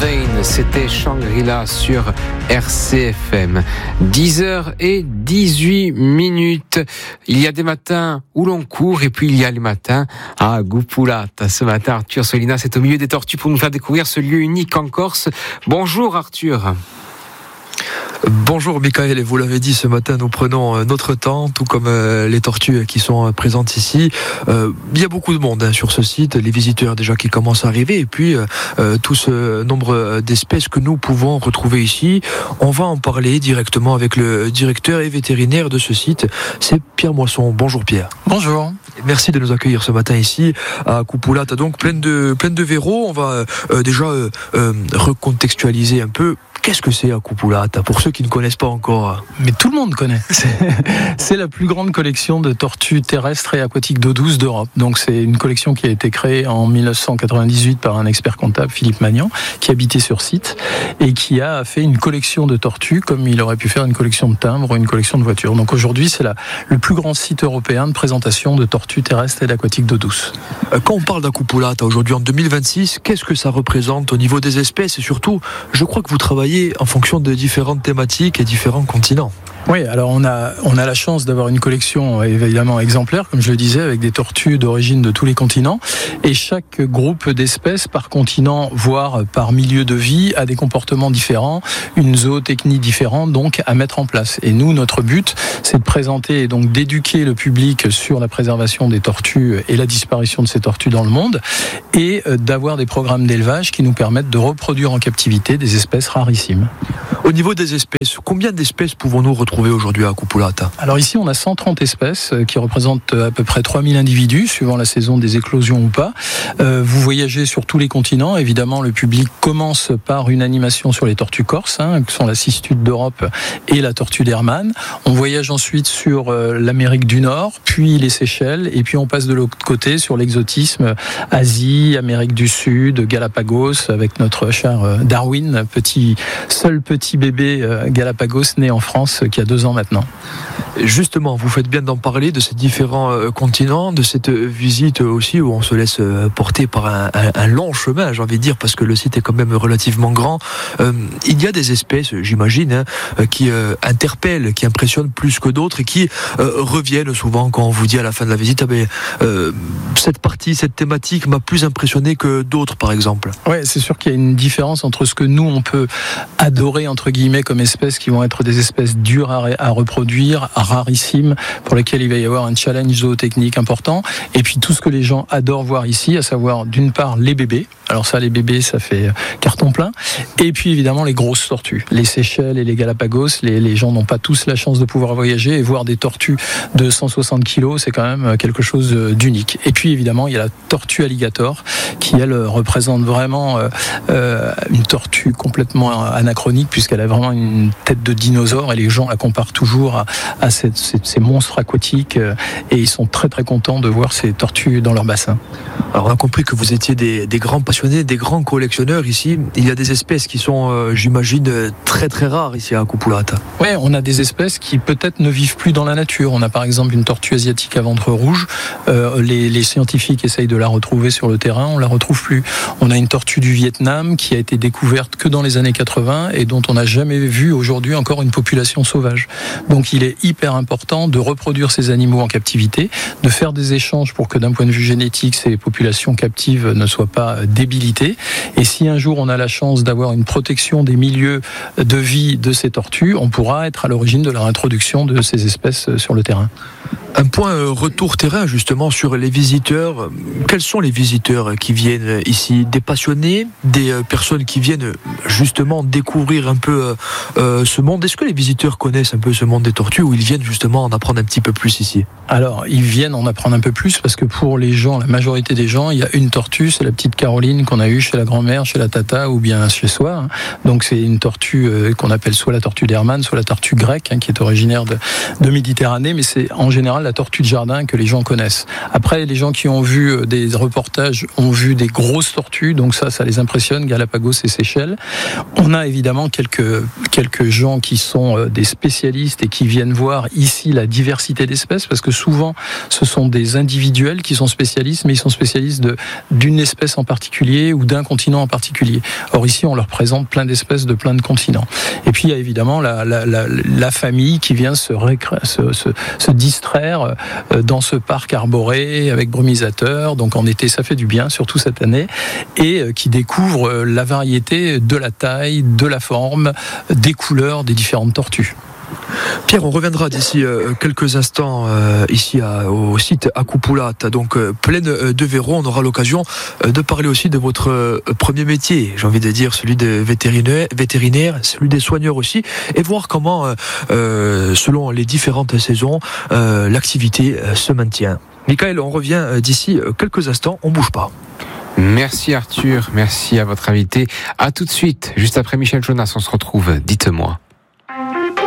Vein, c'était Shangri-La sur RCFM. 10h18. Il y a des matins où l'on court et puis il y a les matins à Goupulata. Ce matin, Arthur Solinas est au milieu des tortues pour nous faire découvrir ce lieu unique en Corse. Bonjour Arthur. Bonjour Michael, et vous l'avez dit, ce matin nous prenons notre temps, tout comme les tortues qui sont présentes ici. Il y a beaucoup de monde sur ce site, les visiteurs déjà qui commencent à arriver, et puis tout ce nombre d'espèces que nous pouvons retrouver ici. On va en parler directement avec le directeur et vétérinaire de ce site, c'est Pierre Moisson. Bonjour Pierre. Bonjour. Merci de nous accueillir ce matin ici à Goupulata, donc plein de verreaux. On va déjà recontextualiser un peu. Qu'est-ce que c'est à Goupulata pour ceux qui ne connaissent pas encore? Mais tout le monde connaît. C'est la plus grande collection de tortues terrestres et aquatiques d'eau douce d'Europe. Donc c'est une collection qui a été créée en 1998 par un expert comptable, Philippe Magnan, qui habitait sur site et qui a fait une collection de tortues comme il aurait pu faire une collection de timbres ou une collection de voitures. Donc aujourd'hui c'est le plus grand site européen de présentation de tortues terrestres et d'aquatiques d'eau douce. Quand on parle d'Goupulata aujourd'hui en 2026, qu'est-ce que ça représente au niveau des espèces et surtout, je crois que vous travaillez en fonction de différentes thématiques et différents continents. Oui, alors on a la chance d'avoir une collection évidemment exemplaire, comme je le disais, avec des tortues d'origine de tous les continents. Et chaque groupe d'espèces par continent, voire par milieu de vie, a des comportements différents, une zootechnie différente, donc à mettre en place. Et nous, notre but, c'est de présenter et donc d'éduquer le public sur la préservation des tortues et la disparition de ces tortues dans le monde, et d'avoir des programmes d'élevage qui nous permettent de reproduire en captivité des espèces rarissimes. Au niveau des espèces, combien d'espèces pouvons-nous retrouver aujourd'hui à Goupulata? Alors ici, on a 130 espèces qui représentent à peu près 3000 individus, suivant la saison des éclosions ou pas. Vous voyagez sur tous les continents. Évidemment, le public commence par une animation sur les tortues corses, qui sont la cistude d'Europe et la tortue d'Hermann. On voyage ensuite sur l'Amérique du Nord, puis les Seychelles, et puis on passe de l'autre côté sur l'exotisme, Asie, Amérique du Sud, Galapagos, avec notre cher Darwin, seul petit bébé Galapagos né en France qui a 2 ans maintenant. Justement, vous faites bien d'en parler de ces différents continents, de cette visite aussi où on se laisse porter par un long chemin, j'ai envie de dire, parce que le site est quand même relativement grand. Il y a des espèces, j'imagine, qui interpellent, qui impressionnent plus que d'autres et qui reviennent souvent quand on vous dit à la fin de la visite cette thématique m'a plus impressionné que d'autres, par exemple. Oui, c'est sûr qu'il y a une différence entre ce que nous on peut adorer entre guillemets comme espèces qui vont être des espèces dures à reproduire, rarissimes, pour lesquelles il va y avoir un challenge zootechnique important, et puis tout ce que les gens adorent voir ici, à savoir d'une part les bébés. Alors ça, les bébés, ça fait carton plein. Et puis évidemment les grosses tortues, les Seychelles et les Galapagos. Les gens n'ont pas tous la chance de pouvoir voyager et voir des tortues de 160 kilos, c'est quand même quelque chose d'unique. Et puis évidemment, il y a la tortue alligator qui, elle, représente vraiment une tortue complètement anachronique puisqu'elle a vraiment une tête de dinosaure et les gens la comparent toujours à ces monstres aquatiques et ils sont très très contents de voir ces tortues dans leur bassin. Alors on a compris que vous étiez des grands passionnés, des grands collectionneurs ici. Il y a des espèces qui sont, j'imagine, très très rares ici à Goupulata. Oui, on a des espèces qui peut-être ne vivent plus dans la nature. On a par exemple une tortue asiatique à ventre rouge. Les scientifiques essayent de la retrouver sur le terrain, on la retrouve plus. On a une tortue du Vietnam qui a été découverte que dans les années 80 et dont on n'a jamais vu aujourd'hui encore une population sauvage. Donc il est hyper important de reproduire ces animaux en captivité, de faire des échanges pour que d'un point de vue génétique, ces populations captives ne soient pas débilitées. Et si un jour on a la chance d'avoir une protection des milieux de vie de ces tortues, on pourra être à l'origine de la réintroduction de ces espèces sur le terrain. Un point retour terrain justement sur les visiteurs. Quels sont les visiteurs qui viennent ici? Des passionnés, des personnes qui viennent justement découvrir un peu ce monde. Est-ce que les visiteurs connaissent un peu ce monde des tortues ou ils viennent justement en apprendre un petit peu plus ici? Alors, ils viennent en apprendre un peu plus parce que pour les gens, la majorité des gens, il y a une tortue, c'est la petite Caroline qu'on a eue chez la grand-mère, chez la tata ou bien chez soi. Donc c'est une tortue qu'on appelle soit la tortue d'Hermann, soit la tortue grecque, qui est originaire de Méditerranée, mais c'est en général la tortue de jardin que les gens connaissent. Après, les gens qui ont vu des reportages ont vu des grosses tortues, donc ça les impressionne, Galapagos et Seychelles. On a évidemment quelques gens qui sont des spécialistes et qui viennent voir voir ici la diversité d'espèces, parce que souvent ce sont des individuels qui sont spécialistes, mais ils sont spécialistes d'une espèce en particulier ou d'un continent en particulier. Or ici on leur présente plein d'espèces de plein de continents. Et puis il y a évidemment la famille qui vient se distraire dans ce parc arboré avec brumisateur. Donc en été ça fait du bien, surtout cette année, et qui découvre la variété de la taille, de la forme, des couleurs des différentes tortues. Pierre, on reviendra d'ici quelques instants ici au site Akupulata, donc pleine de verrons. On aura l'occasion de parler aussi de votre premier métier, j'ai envie de dire celui de vétérinaire, celui des soigneurs aussi, et voir comment, selon les différentes saisons, l'activité se maintient. Michael, on revient d'ici quelques instants, on bouge pas. Merci Arthur, merci à votre invité. À tout de suite, juste après Michel Jonas, on se retrouve, dites-moi.